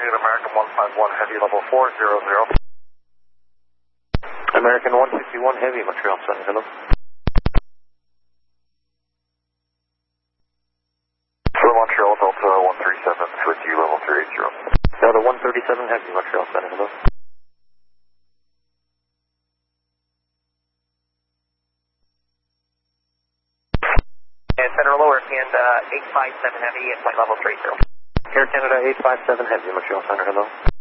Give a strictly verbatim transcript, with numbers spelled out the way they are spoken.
Union American one five one Heavy, level four zero zero. American one fifty-one Heavy, Montreal Center, hello. So Montreal Delta one three seven with you, level three eight zero. Delta one thirty-seven Heavy, Montreal Center, hello. And Center lower, and uh, eight five seven Heavy at flight level three zero. Air Canada eight five seven Heavy, Montreal Center, hello.